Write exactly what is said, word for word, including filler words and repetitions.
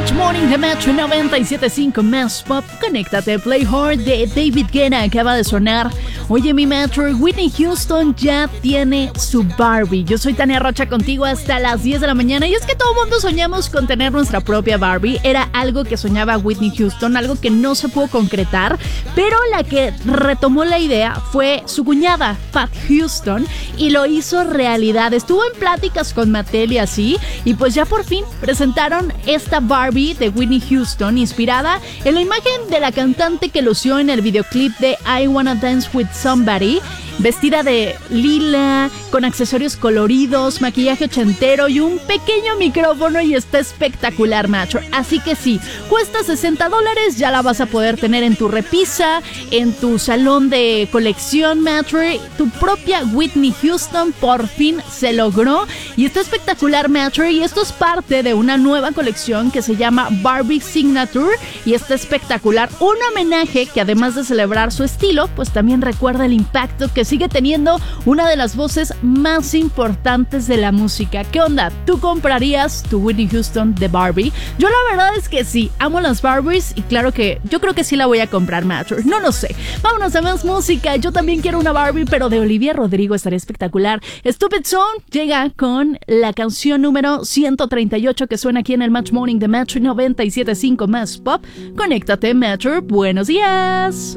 Match Morning de Metro noventa y siete punto cinco Más Pop. Conéctate, Play Hard de David Guetta acaba de sonar. Oye, mi Metro, Whitney Houston ya tiene su Barbie. Yo soy Tania Rocha contigo hasta las diez de la mañana. Y es que todo el mundo soñamos con tener nuestra propia Barbie. Era algo que soñaba Whitney Houston, algo que no se pudo concretar. Pero la que retomó la idea fue su cuñada, Pat Houston, y lo hizo realidad. Estuvo en pláticas con Mattel y así, y pues ya por fin presentaron esta Barbie de Whitney Houston, inspirada en la imagen de la cantante que lució en el videoclip de I Wanna Dance With Somebody, vestida de lila, con accesorios coloridos, maquillaje ochentero y un pequeño micrófono, y está espectacular, macho. Así que sí, cuesta sesenta dólares, ya la vas a poder tener en tu repisa, en tu salón de colección, macho. Tu propia Whitney Houston por fin se logró y está espectacular, macho. Y esto es parte de una nueva colección que se llama Barbie Signature y está espectacular. Un homenaje que, además de celebrar su estilo, pues también recuerda el impacto que sigue teniendo una de las voces más importantes de la música. ¿Qué onda? ¿Tú comprarías tu Whitney Houston de Barbie? Yo la verdad es que sí, amo las Barbies y claro que yo creo que sí la voy a comprar, macho. No lo sé. Vámonos a más música. Yo también quiero una Barbie, pero de Olivia Rodrigo. Estaría espectacular. Stupid Song llega con la canción número ciento treinta y ocho que suena aquí en el Match Morning de Metro noventa y siete punto cinco Más Pop. Conéctate, Metro. Buenos días.